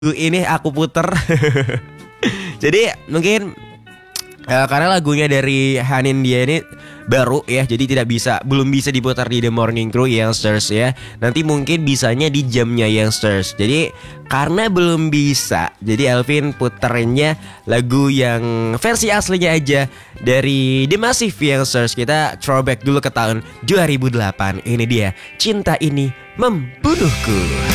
ini aku puter. Jadi mungkin karena lagunya dari Hanindia ini baru ya, jadi belum bisa diputar di The Morning Crew Youngsters ya. Nanti mungkin bisanya di jamnya Youngsters. Jadi karena belum bisa, jadi Elvin puterinnya lagu yang versi aslinya aja dari The Massive Youngsters. Kita throwback dulu ke tahun 2008. Ini dia, Cinta Ini Membunuhku.